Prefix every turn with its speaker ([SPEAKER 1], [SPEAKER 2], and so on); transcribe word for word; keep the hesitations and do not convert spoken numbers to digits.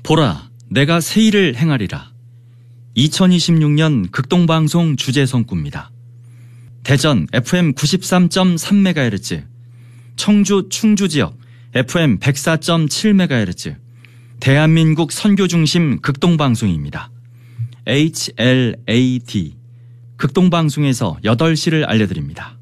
[SPEAKER 1] 보라, 내가 새 일을 행하리라. 이천이십육 년 극동방송 주제성구입니다. 대전 에프엠 구십삼 점 삼 메가헤르츠, 청주 충주지역 에프엠 백사 점 칠 메가헤르츠, 대한민국 선교중심 극동방송입니다. 에이치엘에이디, 극동방송에서 여덟 시를 알려드립니다.